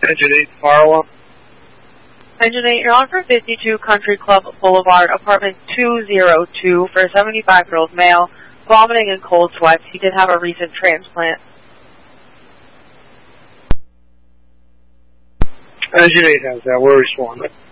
Engine 8, fire alarm. Engine 8, you're on for 52 Country Club Boulevard, apartment 202 for a 75-year-old male, vomiting and cold sweats. He did have a recent transplant. Engine 8 has that. Where responding?